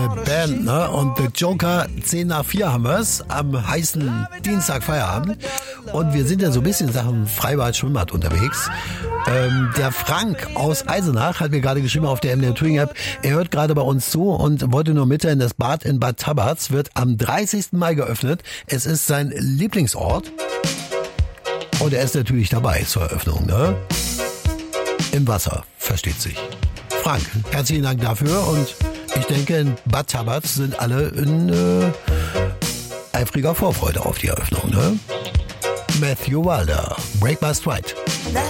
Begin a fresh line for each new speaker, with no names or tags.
Band, ne? Und The Joker, 10 nach 4 haben wir's, am heißen Dienstag Feierabend. Und wir sind ja so ein bisschen in Sachen Freibad, Schwimmbad unterwegs. Der Frank aus Eisenach hat mir gerade geschrieben auf der MDR Touring App, er hört gerade bei uns zu und wollte nur mitteilen, das Bad in Bad Tabarz wird am 30. Mai geöffnet. Es ist sein Lieblingsort. Und er ist natürlich dabei zur Eröffnung, ne? Im Wasser, versteht sich. Frank, herzlichen Dank dafür und ich denke, in Bad Tabarz sind alle in eifriger Vorfreude auf die Eröffnung, ne? Matthew Wilder, Break My Stride.